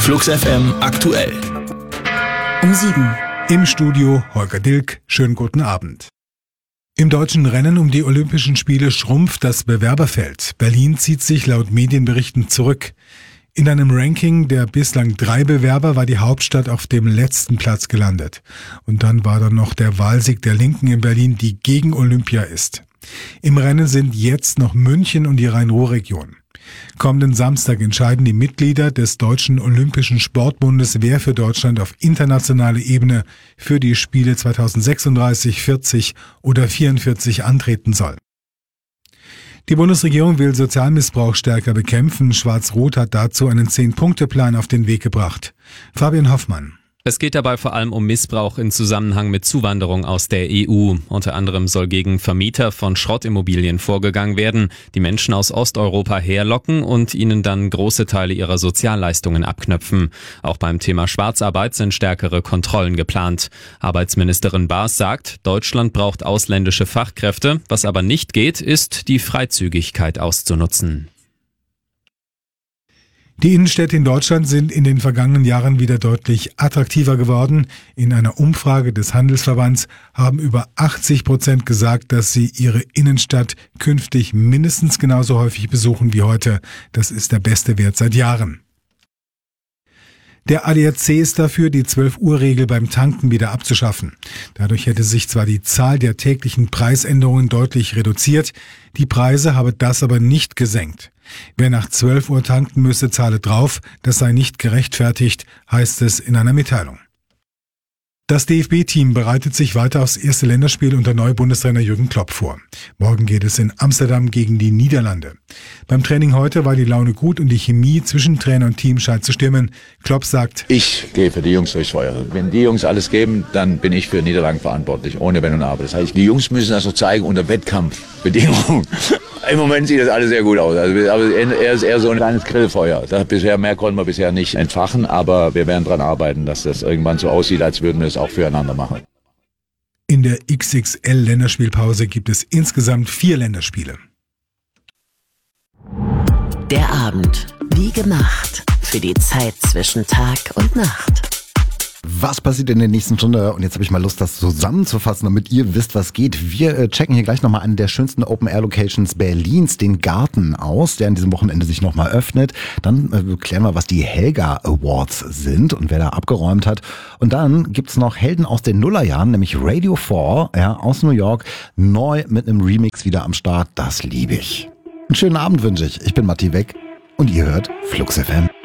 Flux FM aktuell. Um 7. Im Studio Holger Dilk. Schönen guten Abend. Im deutschen Rennen um die Olympischen Spiele schrumpft das Bewerberfeld. Berlin zieht sich laut Medienberichten zurück. In einem Ranking der bislang 3 Bewerber war die Hauptstadt auf dem letzten Platz gelandet. Und dann war da noch der Wahlsieg der Linken in Berlin, die gegen Olympia ist. Im Rennen sind jetzt noch München und die Rhein-Ruhr-Region. Kommenden Samstag entscheiden die Mitglieder des Deutschen Olympischen Sportbundes, wer für Deutschland auf internationaler Ebene für die Spiele 2036, 40 oder 44 antreten soll. Die Bundesregierung will Sozialmissbrauch stärker bekämpfen. Schwarz-Rot hat dazu einen 10-Punkte-Plan auf den Weg gebracht. Fabian Hoffmann. Es geht dabei vor allem um Missbrauch im Zusammenhang mit Zuwanderung aus der EU. Unter anderem soll gegen Vermieter von Schrottimmobilien vorgegangen werden, die Menschen aus Osteuropa herlocken und ihnen dann große Teile ihrer Sozialleistungen abknöpfen. Auch beim Thema Schwarzarbeit sind stärkere Kontrollen geplant. Arbeitsministerin Baas sagt, Deutschland braucht ausländische Fachkräfte. Was aber nicht geht, ist, die Freizügigkeit auszunutzen. Die Innenstädte in Deutschland sind in den vergangenen Jahren wieder deutlich attraktiver geworden. In einer Umfrage des Handelsverbands haben über 80% gesagt, dass sie ihre Innenstadt künftig mindestens genauso häufig besuchen wie heute. Das ist der beste Wert seit Jahren. Der ADAC ist dafür, die 12-Uhr-Regel beim Tanken wieder abzuschaffen. Dadurch hätte sich zwar die Zahl der täglichen Preisänderungen deutlich reduziert, die Preise habe das aber nicht gesenkt. Wer nach 12 Uhr tanken müsse, zahle drauf, das sei nicht gerechtfertigt, heißt es in einer Mitteilung. Das DFB-Team bereitet sich weiter aufs erste Länderspiel unter Neubundestrainer Jürgen Klopp vor. Morgen geht es in Amsterdam gegen die Niederlande. Beim Training heute war die Laune gut und die Chemie zwischen Trainer und Team scheint zu stimmen. Klopp sagt: Ich gehe für die Jungs durchs Feuer. Wenn die Jungs alles geben, dann bin ich für Niederlagen verantwortlich, ohne Wenn und Aber. Das heißt, die Jungs müssen das auch zeigen unter Wettkampfbedingungen. Im Moment sieht das alles sehr gut aus. Also, er ist eher so ein kleines Grillfeuer. Mehr konnten wir bisher nicht entfachen, aber wir werden daran arbeiten, dass das irgendwann so aussieht, als würden wir es auch füreinander machen. In der XXL-Länderspielpause gibt es insgesamt 4 Länderspiele. Der Abend, wie gemacht, für die Zeit zwischen Tag und Nacht. Was passiert in der nächsten Stunde? Und jetzt habe ich mal Lust, das zusammenzufassen, damit ihr wisst, was geht. Wir checken hier gleich nochmal an der schönsten Open-Air-Locations Berlins, den Garten aus, der an diesem Wochenende sich nochmal öffnet. Dann klären wir, was die Helga Awards sind und wer da abgeräumt hat. Und dann gibt's noch Helden aus den Nullerjahren, nämlich Radio 4, ja, aus New York, neu mit einem Remix wieder am Start. Das liebe ich. Einen schönen Abend wünsche ich. Ich bin Matti Weck und ihr hört Flux FM.